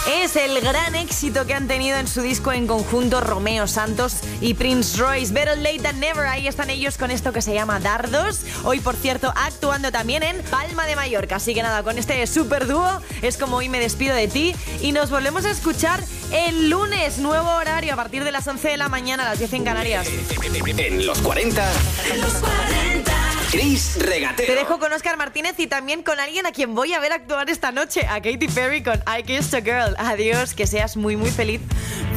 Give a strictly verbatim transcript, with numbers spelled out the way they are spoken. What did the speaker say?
Es el gran éxito que han tenido en su disco en conjunto Romeo Santos y Prince Royce. Better Late Than Never, ahí están ellos con esto que se llama Dardos. Hoy, por cierto, actuando también en Palma de Mallorca. Así que nada, con este super dúo es como hoy me despido de ti y nos volvemos a escuchar el lunes, nuevo horario a partir de las once de la mañana, a las diez en Canarias. En los cuarenta. En los cuarenta. Chris Regatero. Te dejo con Óscar Martínez y también con alguien a quien voy a ver actuar esta noche, a Katy Perry con I Kissed a Girl. Adiós, que seas muy muy feliz.